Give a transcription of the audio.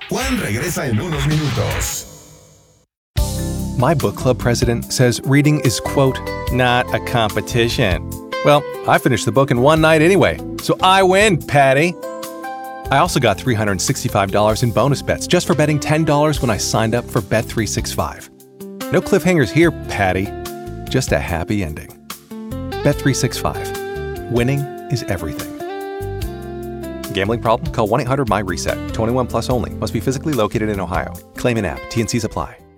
Juan regresa en unos minutos. My book club president says reading is, quote, not a competition. Well, I finished the book in one night anyway, so I win, Patty. I also got $365 in bonus bets just for betting $10 when I signed up for Bet365. No cliffhangers here, Patty. Just a happy ending. Bet365. Winning is everything. Gambling problem? Call 1-800-MY-RESET. 21 plus only. Must be physically located in Ohio. Claim in app. T&Cs apply.